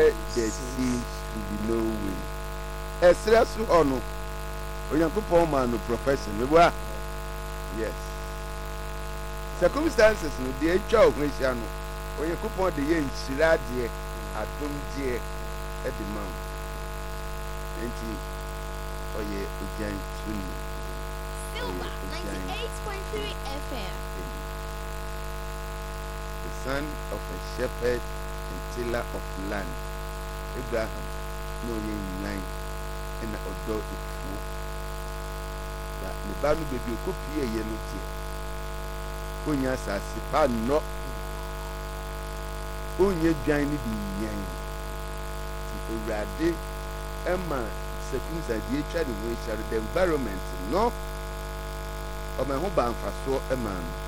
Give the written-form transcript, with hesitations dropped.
where there seems to be no way. Esra so ono. Onyankopɔn ma no profession. Meboa. Yes. Circumstances no de atwa ho ahyia no. Onyankopɔn de yɛ nhyira de adom de ɛde ma wo. Enti oye ogyan tuni. Silver 98.3 FM. The son of a shepherd and tiller of land. Abraham no nyan na odo efuo. Ya ne ba no bebi okopie ye no tie. Onya asase pa no. Onye dwan ni di nyan. Ti Owurade Emma circumstances dey try to the environment no. Ọmọ ẹ̀hún bá nfa so ẹ̀ máa nù.